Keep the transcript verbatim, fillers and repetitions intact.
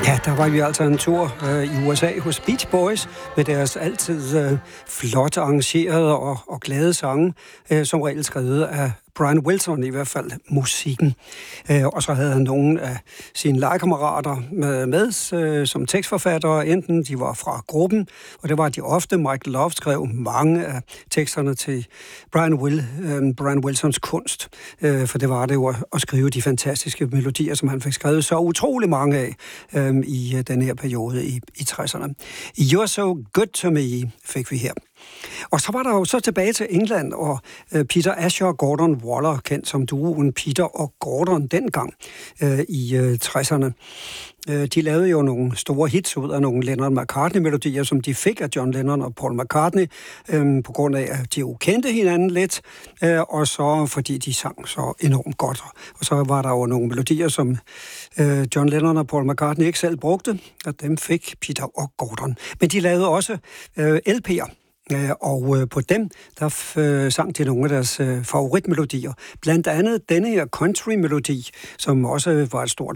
Ja, der var vi altså en tur øh, i U S A hos Beach Boys med deres altid øh, flot arrangerede og, og glade sange, øh, som regel skrevet af Brian Wilson, i hvert fald musikken. Øh, og så havde han nogle af sine legekammerater med, med øh, som tekstforfattere, enten de var fra gruppen, og det var de ofte. Michael Love skrev mange af teksterne til Brian, Will, øh, Brian Wilsons kunst, øh, for det var det jo at, at skrive de fantastiske melodier, som han fik skrevet så utrolig mange af øh, i øh, den her periode i, i tresserne. You're So Good To Me fik vi her. Og så var der jo så tilbage til England, og øh, Peter Asher og Gordon Waller, kendt som duoen Peter og Gordon dengang øh, i øh, tresserne. Øh, de lavede jo nogle store hits ud af nogle Lennon-McCartney-melodier, som de fik af John Lennon og Paul McCartney, øh, på grund af, at de jo kendte hinanden lidt, øh, og så fordi de sang så enormt godt. Og så var der jo nogle melodier, som øh, John Lennon og Paul McCartney ikke selv brugte, og dem fik Peter og Gordon. Men de lavede også øh, L P'er. Og øh, på dem, der øh, sang de nogle af deres øh, favoritmelodier. Blandt andet denne her country-melodi, som også var et stort